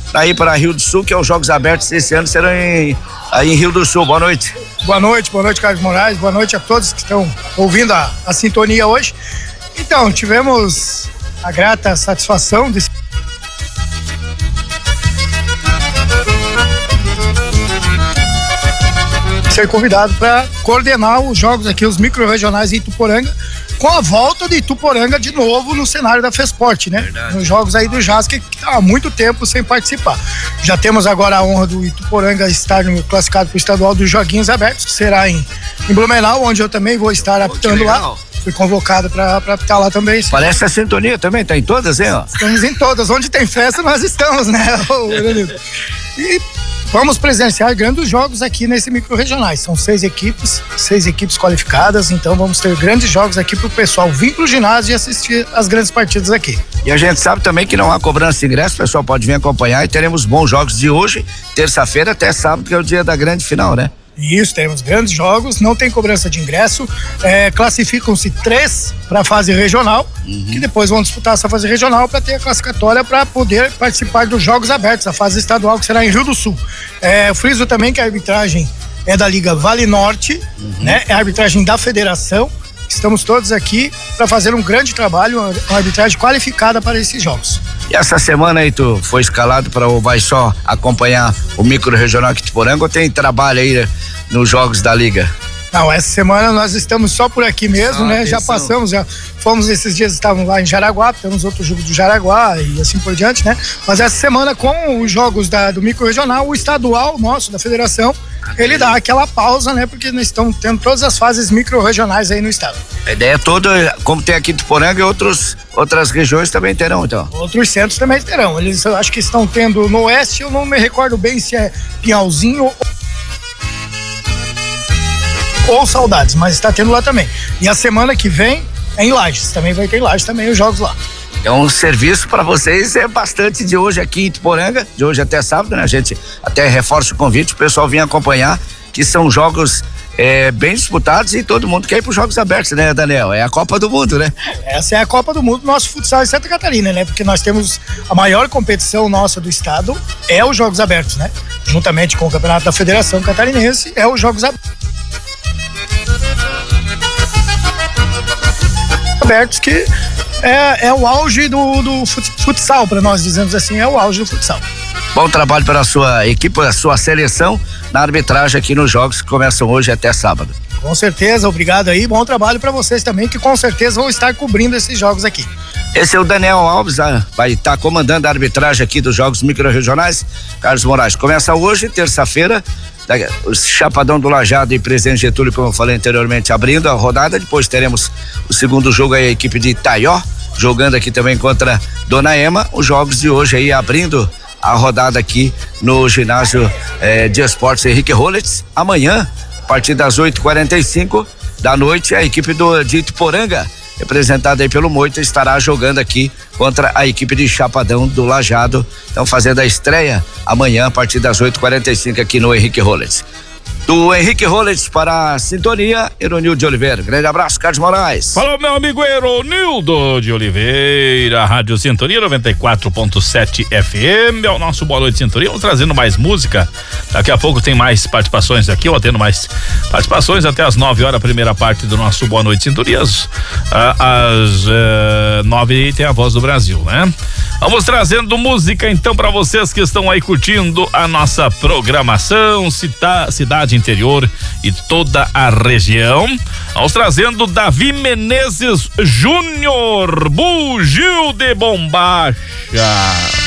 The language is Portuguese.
para ir para Rio do Sul, que é os Jogos Abertos esse ano serão aí em Rio do Sul. Boa noite. Boa noite, Carlos Moraes, boa noite a todos que estão ouvindo a sintonia hoje. Então, tivemos a grata satisfação de ser convidado para coordenar os jogos aqui, os micro-regionais em Ituporanga, com a volta de Ituporanga de novo no cenário da FESPORT, né? Verdade. Nos jogos aí do JASC, que tá há muito tempo sem participar. Já temos agora a honra do Ituporanga estar classificado para o estadual dos Joguinhos Abertos, que será em Blumenau, onde eu também vou estar apitando lá. Fui convocado para apitar lá também. Sim. Parece a sintonia também, tá em todas, hein? Ó. Estamos em todas. Onde tem festa, nós estamos, né? E vamos presenciar grandes jogos aqui nesse micro-regionais. São 6 equipes qualificadas, então vamos ter grandes jogos aqui pro pessoal vir pro ginásio e assistir as grandes partidas aqui. E a gente sabe também que não há cobrança de ingresso, o pessoal pode vir acompanhar e teremos bons jogos de hoje, terça-feira até sábado, que é o dia da grande final, né? Isso, teremos grandes jogos, não tem cobrança de ingresso, classificam-se 3 para a fase regional, que depois vão disputar essa fase regional para ter a classificatória para poder participar dos Jogos Abertos, a fase estadual que será em Rio do Sul. Friso também que a arbitragem é da Liga Vale Norte, né? É a arbitragem da federação. Estamos todos aqui para fazer um grande trabalho, uma arbitragem qualificada para esses jogos. E essa semana aí tu foi escalado para ou vai só acompanhar o micro-regional aqui de Ituporanga ou tem trabalho aí nos jogos da Liga? Não, essa semana nós estamos só por aqui mesmo, né? Já passamos, já fomos esses dias, estávamos lá em Jaraguá, temos outros jogos do Jaraguá e assim por diante, né? Mas essa semana com os jogos do micro-regional, o estadual nosso, da federação, ele dá aquela pausa, né? Porque nós estamos tendo todas as fases micro-regionais aí no estado. A ideia toda, como tem aqui em Ituporanga e outras regiões também terão, então. Outros centros também terão. Eles acho que estão tendo no oeste, eu não me recordo bem se é Pinhalzinho ou Saudades, mas está tendo lá também. E a semana que vem é em Lages, também vai ter em Lages também os jogos lá. Então o serviço para vocês é bastante de hoje aqui em Ituporanga, de hoje até sábado, né? A gente até reforça o convite, o pessoal vir acompanhar, que são jogos bem disputados e todo mundo quer ir para os Jogos Abertos, né, Daniel? É a Copa do Mundo, né? Essa é a Copa do Mundo do nosso futsal em Santa Catarina, né? Porque nós temos a maior competição nossa do estado, é os Jogos Abertos, né? Juntamente com o Campeonato da Federação Catarinense, é os Jogos Abertos, que é o auge do futsal, para nós dizemos assim, é o auge do futsal. Bom trabalho para a sua equipe, a sua seleção na arbitragem aqui nos jogos que começam hoje até sábado. Com certeza, obrigado aí, bom trabalho para vocês também, que com certeza vão estar cobrindo esses jogos aqui. Esse é o Daniel Alves, vai estar comandando a arbitragem aqui dos jogos micro-regionais. Carlos Moraes, começa hoje, terça-feira, o Chapadão do Lajeado e Presidente Getúlio, como eu falei anteriormente, abrindo a rodada. Depois teremos o segundo jogo aí, a equipe de Itaió, jogando aqui também contra Dona Ema. Os jogos de hoje aí abrindo a rodada aqui no ginásio de esportes Henrique Rollets. Amanhã, a partir das 8h45 da noite, a equipe de Ituporanga, representada aí pelo Moita, estará jogando aqui contra a equipe de Chapadão do Lajeado. Estão fazendo a estreia amanhã a partir das 8h45 aqui no Henrique Rollets. Do Henrique Rollets para a sintonia, Eronildo de Oliveira. Grande abraço, Carlos Moraes. Falou, meu amigo Eronildo de Oliveira, Rádio Sintonia 94.7 FM, é o nosso Boa Noite Sintonia. Vamos trazendo mais música. Daqui a pouco tem mais participações aqui, ou tendo mais participações até às 9h, a primeira parte do nosso Boa Noite Sintonia. Às 9h tem a Voz do Brasil, né? Vamos trazendo música então para vocês que estão aí curtindo a nossa programação, cidade interior e toda a região. Vamos trazendo Davi Menezes Júnior, Bugio de Bombacha.